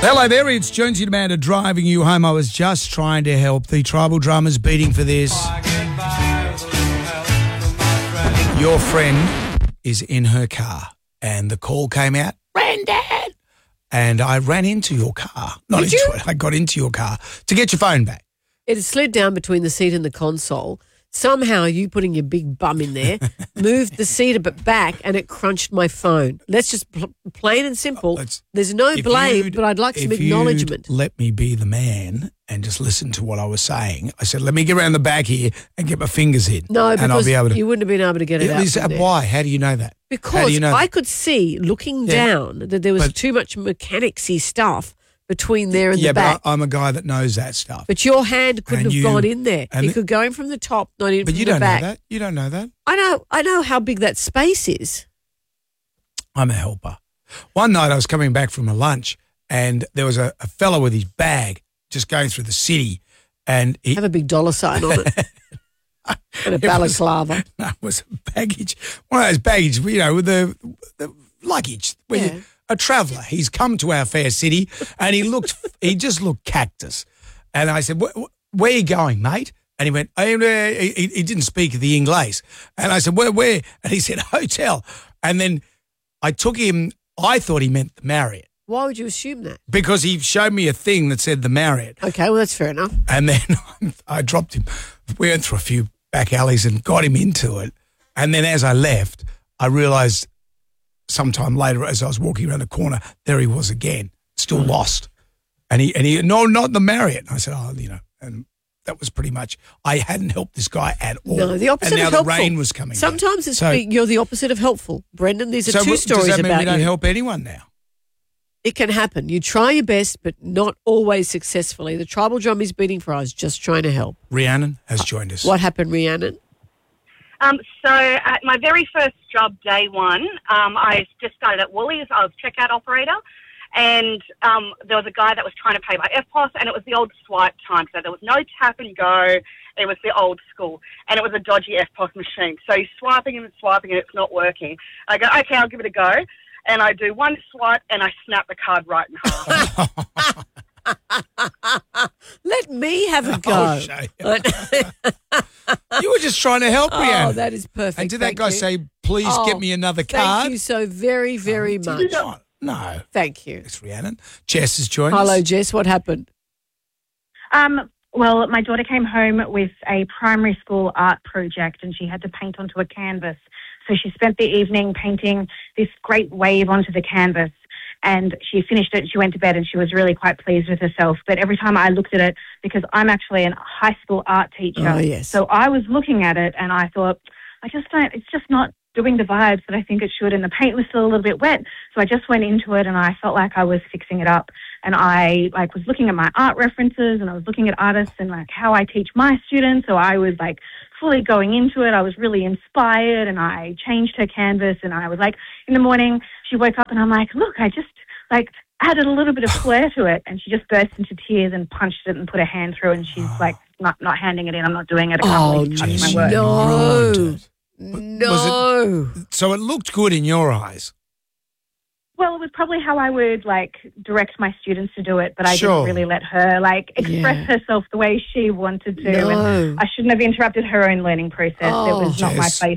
Hello there, it's Jonesy Amanda driving you home. I was just trying to help. The tribal drummer's beating for this. Your friend is in her car and the call came out, Brendan! And I ran into your car. Not into it. I got into your car to get your phone back. It slid down between the seat and the console. Somehow you putting your big bum in there moved the seat a bit back and it crunched my phone. Let's just plain and simple. There's no blame, but I'd like some acknowledgement. Let me be the man and just listen to what I was saying. I said, let me get around the back here and get my fingers in. No, because and I'll be able to, you wouldn't have been able to get it out from there. Why? How do you know that? Because I could see, looking down, that there was too much mechanicsy stuff between there and the back. Yeah, but I'm a guy that knows that stuff. But your hand couldn't have gone in there. It could go in from the top, not in from the back. But you don't know that. You don't know that. I know how big that space is. I'm a helper. One night I was coming back from a lunch and there was a fella with his bag just going through the city and he... Have a big dollar sign on it. And a balaclava. It was a baggage. One of those baggage, with the luggage. A traveller. He's come to our fair city and he just looked cactus. And I said, where are you going, mate? And he went, he didn't speak the English. And I said, where? And he said, hotel. And then I took him, I thought he meant the Marriott. Why would you assume that? Because he showed me a thing that said the Marriott. Okay, well, that's fair enough. And then I dropped him. We went through a few back alleys and got him into it. And then as I left, I realised sometime later as I was walking around the corner, there he was again, still lost. And he, no, not the Marriott. And I said, and that was pretty much, I hadn't helped this guy at all. No, the opposite of helpful. And now the rain was coming. Sometimes you're the opposite of helpful. Brendan, these are two stories about you. Does that mean we don't help anyone now? It can happen. You try your best, but not always successfully. The tribal drum is beating for us, just trying to help. Rhiannon has joined us. What happened, Rhiannon? So at my very first job, day one, I just started at Woolies. I was checkout operator, and there was a guy that was trying to pay by EFTPOS, and it was the old swipe time, so there was no tap and go. It was the old school, and it was a dodgy EFTPOS machine. So he's swiping and it's not working. I go, okay, I'll give it a go, and I do one swipe, and I snap the card right in half. Let me have a go. You were just trying to help, Rhiannon. Oh, that is perfect. And did that guy say, please get me another card? Thank you so very, very much. No. Thank you. It's Rhiannon. Jess has joined us. Hello, Jess. What happened? Well, my daughter came home with a primary school art project and she had to paint onto a canvas. So she spent the evening painting this great wave onto the canvas. And she finished it, she went to bed and she was really quite pleased with herself. But every time I looked at it, because I'm actually a high school art teacher, so I was looking at it and I thought, it's just not doing the vibes that I think it should. And the paint was still a little bit wet. So I just went into it and I felt like I was fixing it up. And I was looking at my art references and I was looking at artists and how I teach my students. So I was fully going into it. I was really inspired and I changed her canvas and I was in the morning, she woke up and I'm like, look, I just added a little bit of flair to it. And she just burst into tears and punched it and put her hand through and she's not handing it in. I'm not doing it. No. So it looked good in your eyes. Well, it was probably how I would direct my students to do it, but I didn't really let her express herself the way she wanted to. No. And I shouldn't have interrupted her own learning process. It was not my place